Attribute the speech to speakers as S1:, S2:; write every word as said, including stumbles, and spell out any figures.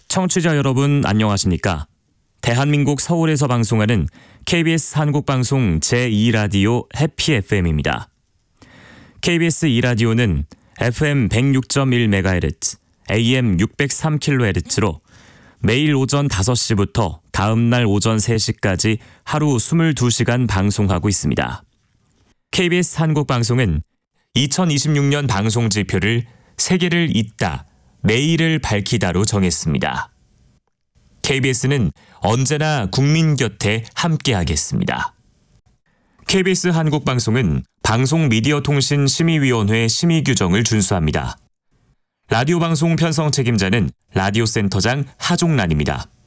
S1: 청취자 여러분 안녕하십니까? 대한민국 서울에서 방송하는 케이비에스 한국방송 제이 라디오 해피 에프엠입니다. 케이비에스 이 라디오는 에프엠 백육 점 일 메가헤르츠, 에이엠 육백삼 킬로헤르츠로 매일 오전 다섯 시부터 다음 날 오전 세 시까지 하루 이십이 시간 방송하고 있습니다. 케이비에스 한국방송은 이천이십육 년 방송 지표를 세계를 잇다, 내일을 밝히다로 정했습니다. 케이비에스는 언제나 국민 곁에 함께하겠습니다. 케이비에스 한국방송은 방송미디어통신심의위원회 심의 규정을 준수합니다. 라디오 방송 편성 책임자는 라디오 센터장 하종란입니다.